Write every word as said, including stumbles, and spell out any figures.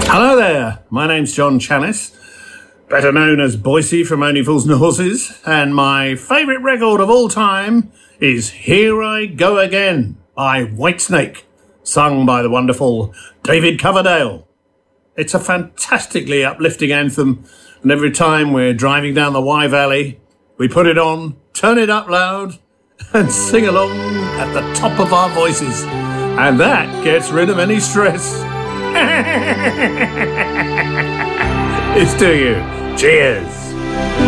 Hello there, my name's John Chanis, better known as Boise from Only Fools and Horses, and my favourite record of all time is Here I Go Again by Whitesnake, sung by the wonderful David Coverdale. It's a fantastically uplifting anthem, and every time we're driving down the Wye Valley, we put it on, turn it up loud, and sing along at the top of our voices. And that gets rid of any stress. It's to you. Cheers.